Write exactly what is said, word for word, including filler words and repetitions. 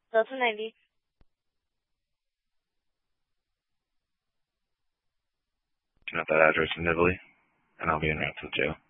Delta ninety. Not that address in Italy, and I'll be in route to the jail.